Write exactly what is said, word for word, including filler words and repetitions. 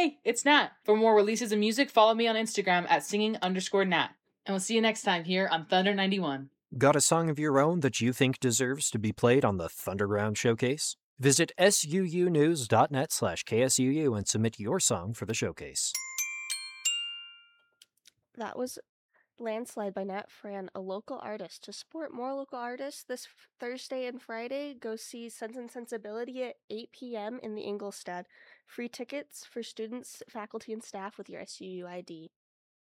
Hey, it's Nat. For more releases of music, follow me on Instagram at singing underscore Nat. And we'll see you next time here on Thunder ninety-one. Got a song of your own that you think deserves to be played on the Thunderground Showcase? Visit suunews.net slash KSUU and submit your song for the showcase. That was Landslide by Nat Fran, a local artist. To support more local artists this f- Thursday and Friday, go see Sense and Sensibility at eight p.m. in the Ingolstadt. Free tickets for students, faculty, and staff with your S U U I D.